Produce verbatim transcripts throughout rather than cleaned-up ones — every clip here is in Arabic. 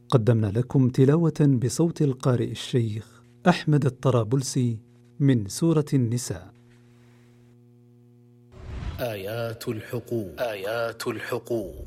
قدمنا لكم تلاوة بصوت القارئ الشيخ أحمد الطرابلسي من سورة النساء. آيات الحقوق آيات الحقوق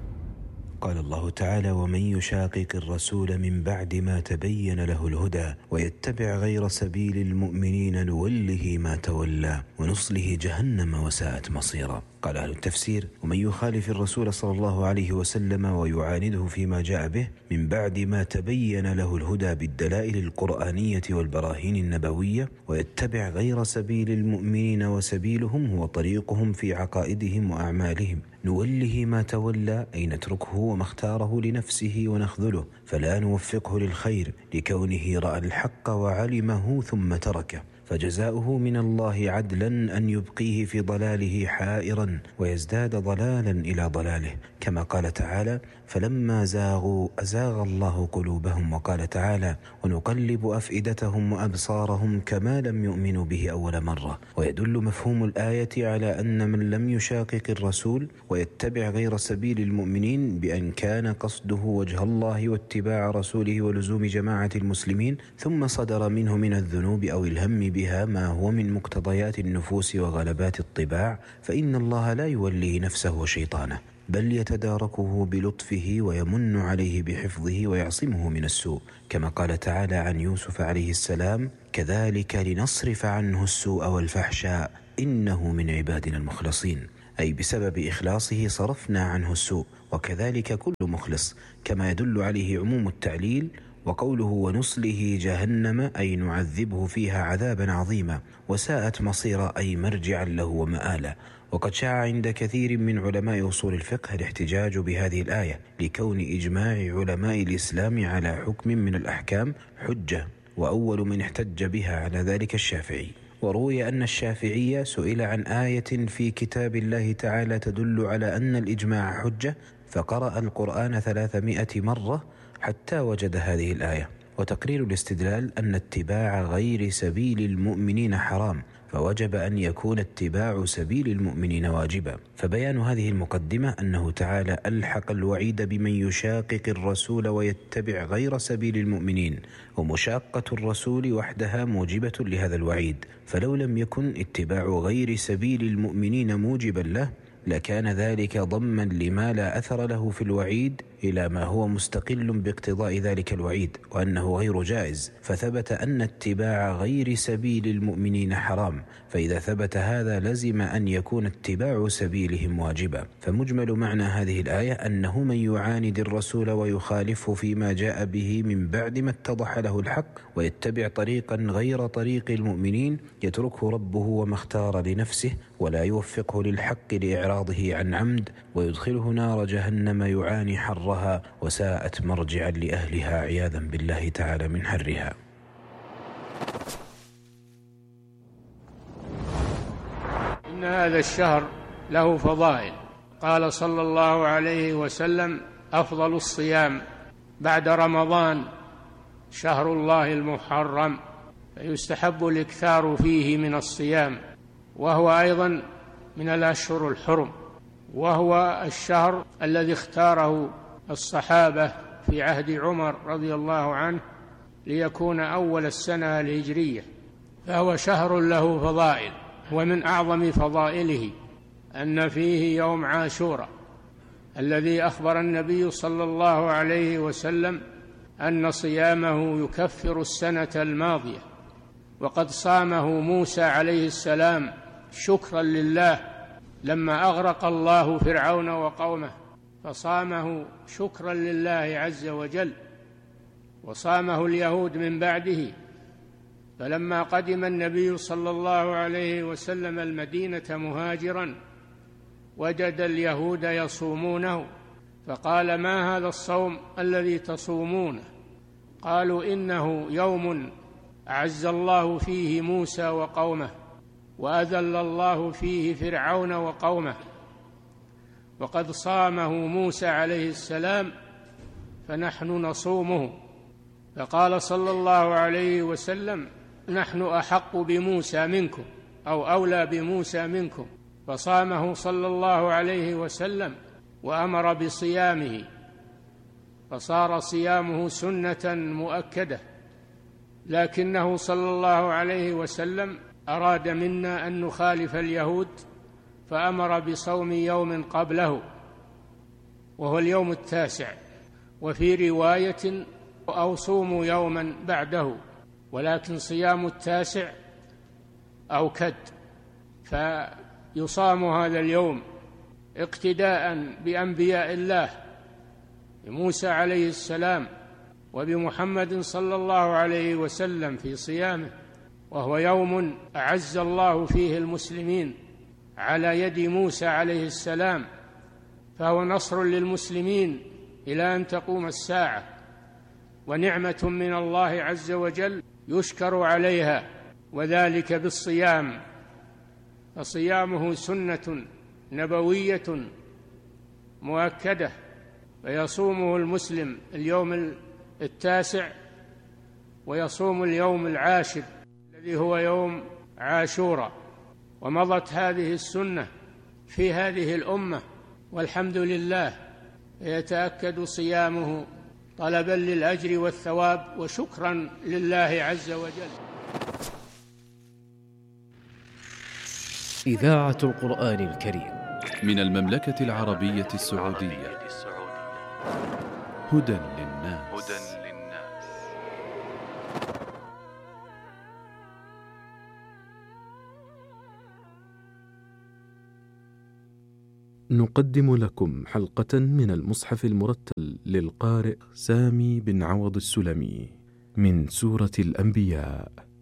قال الله تعالى: ومن يشاقق الرسول من بعد ما تبين له الهدى ويتبع غير سبيل المؤمنين نوله ما تولى ونصله جهنم وساءت مصيرا. قال أهل التفسير: ومن يخالف الرسول صلى الله عليه وسلم ويعانده فيما جاء به من بعد ما تبين له الهدى بالدلائل القرآنية والبراهين النبوية ويتبع غير سبيل المؤمنين وسبيلهم هو طريقهم في عقائدهم وأعمالهم نوله ما تولى، أي نتركه وما اختاره لنفسه ونخذله، فلا نوفقه للخير لكونه رأى الحق وعلمه ثم تركه، فجزاؤه من الله عدلا أن يبقيه في ضلاله حائرا ويزداد ضلالا إلى ضلاله، كما قال تعالى: فلما زاغوا أزاغ الله قلوبهم. وقال تعالى: ونقلب أفئدتهم وأبصارهم كما لم يؤمنوا به أول مرة. ويدل مفهوم الآية على أن من لم يشاقق الرسول ويتبع غير سبيل المؤمنين بأن كان قصده وجه الله واتباع رسوله ولزوم جماعة المسلمين، ثم صدر منه من الذنوب أو الهم بها ما هو من مقتضيات النفوس وغلبات الطباع، فإن الله لا يولي نفسه وشيطانه، بل يتداركه بلطفه ويمن عليه بحفظه ويعصمه من السوء، كما قال تعالى عن يوسف عليه السلام: كذلك لنصرف عنه السوء والفحشاء إنه من عبادنا المخلصين، أي بسبب إخلاصه صرفنا عنه السوء، وكذلك كل مخلص، كما يدل عليه عموم التعليل. وقوله ونصله جهنم أي نعذبه فيها عذابا عظيما، وساءت مصيرا أي مرجعا له ومآلا. وقد شاع عند كثير من علماء أصول الفقه الاحتجاج بهذه الآية لكون إجماع علماء الإسلام على حكم من الأحكام حجة، وأول من احتج بها على ذلك الشافعي. وروي أن الشافعي سئل عن آية في كتاب الله تعالى تدل على أن الإجماع حجة، فقرأ القرآن ثلاثمائة مرة حتى وجد هذه الآية. وتقرير الاستدلال أن اتباع غير سبيل المؤمنين حرام، فوجب أن يكون اتباع سبيل المؤمنين واجبا. فبيان هذه المقدمة أنه تعالى ألحق الوعيد بمن يشاقق الرسول ويتبع غير سبيل المؤمنين، ومشاقة الرسول وحدها موجبة لهذا الوعيد، فلو لم يكن اتباع غير سبيل المؤمنين موجبا له لكان ذلك ضما لما لا أثر له في الوعيد إلى ما هو مستقل باقتضاء ذلك الوعيد وأنه غير جائز، فثبت أن اتباع غير سبيل المؤمنين حرام، فإذا ثبت هذا لزم أن يكون اتباع سبيلهم واجبا. فمجمل معنى هذه الآية أنه من يعاند الرسول ويخالفه فيما جاء به من بعد ما اتضح له الحق ويتبع طريقا غير طريق المؤمنين يتركه ربه وما اختار لنفسه، ولا يوفقه للحق لإعراضه عن عمد، ويدخله نار جهنم يعاني حرها وساءت مرجعا لأهلها عياذا بالله تعالى من حرها. إن هذا الشهر له فضائل. قال صلى الله عليه وسلم: أفضل الصيام بعد رمضان شهر الله المحرم، فيستحب الإكثار فيه من الصيام، وهو أيضا من الأشهر الحرم، وهو الشهر الذي اختاره الصحابة في عهد عمر رضي الله عنه ليكون أول السنة الهجرية، فهو شهر له فضائل. ومن أعظم فضائله أن فيه يوم عاشوراء الذي أخبر النبي صلى الله عليه وسلم أن صيامه يكفر السنة الماضية، وقد صامه موسى عليه السلام شكرا لله لما أغرق الله فرعون وقومه، فصامه شكرا لله عز وجل، وصامه اليهود من بعده. فلما قدم النبي صلى الله عليه وسلم المدينة مهاجرا وجد اليهود يصومونه، فقال: ما هذا الصوم الذي تصومونه؟ قالوا: إنه يوم أعز الله فيه موسى وقومه وأذل الله فيه فرعون وقومه، وقد صامه موسى عليه السلام فنحن نصومه. فقال صلى الله عليه وسلم: نحن أحق بموسى منكم أو أولى بموسى منكم، فصامه صلى الله عليه وسلم وأمر بصيامه. فصار صيامه سنة مؤكدة، لكنه صلى الله عليه وسلم أراد منا أن نخالف اليهود فأمر بصوم يوم قبله وهو اليوم التاسع، وفي رواية أو صوموا يوما بعده، ولكن صيام التاسع أوكد، فيصام هذا اليوم اقتداء بأنبياء الله بموسى عليه السلام وبمحمد صلى الله عليه وسلم في صيامه، وهو يوم أعز الله فيه المسلمين على يد موسى عليه السلام، فهو نصر للمسلمين إلى أن تقوم الساعة، ونعمة من الله عز وجل يشكر عليها، وذلك بالصيام، فصيامه سنة نبوية مؤكدة، فيصومه المسلم اليوم التاسع ويصوم اليوم العاشر الذي هو يوم عاشوراء. ومضت هذه السنة في هذه الأمة والحمد لله، يتأكد صيامه طلبا للأجر والثواب وشكرا لله عز وجل. إذاعة القرآن الكريم من المملكة العربية السعودية. هدى للناس. نقدم لكم حلقة من المصحف المرتل للقارئ سامي بن عوض السلمي من سورة الأنبياء.